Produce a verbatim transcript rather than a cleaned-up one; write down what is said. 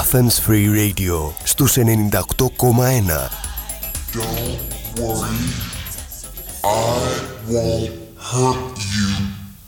Athens Free Radio στους ενενήντα οκτώ κόμμα ένα. Don't worry, I won't hurt you.